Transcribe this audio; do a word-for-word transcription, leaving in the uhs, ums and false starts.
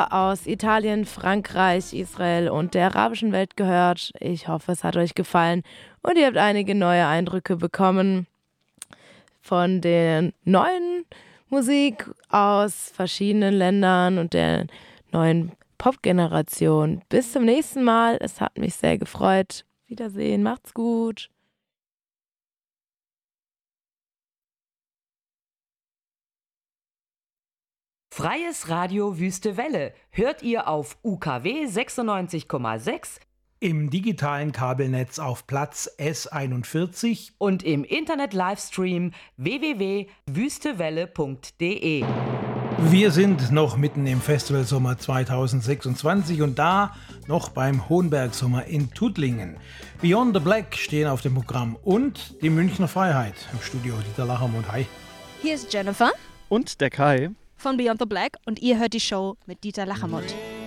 Musiker aus Italien, Frankreich, Israel und der arabischen Welt gehört. Ich hoffe, es hat euch gefallen und ihr habt einige neue Eindrücke bekommen von der neuen Musik aus verschiedenen Ländern und der neuen Pop-Generation. Bis zum nächsten Mal. Es hat mich sehr gefreut. Wiedersehen. Macht's gut. Freies Radio Wüste Welle hört ihr auf U K W sechsundneunzig Komma sechs, im digitalen Kabelnetz auf Platz S einundvierzig und im Internet-Livestream w w w punkt wüstewelle punkt de. Wir sind noch mitten im Festivalsommer zweitausendsechsundzwanzig und da noch beim Hohenbergsommer in Tuttlingen. Beyond the Black stehen auf dem Programm und die Münchner Freiheit. Im Studio Dieter Lachamund. Hi. Hier ist Jennifer und der Kai von Beyond the Black und ihr hört die Show mit Dieter Lachamund.